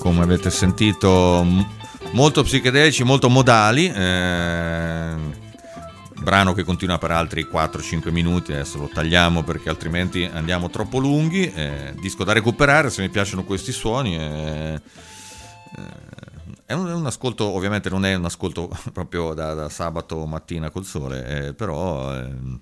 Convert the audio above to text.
come avete sentito, molto psichedelici, molto modali, brano che continua per altri 4-5 minuti, adesso lo tagliamo perché altrimenti andiamo troppo lunghi, disco da recuperare se mi piacciono questi suoni. È un ascolto, ovviamente non è un ascolto proprio da sabato mattina col sole, però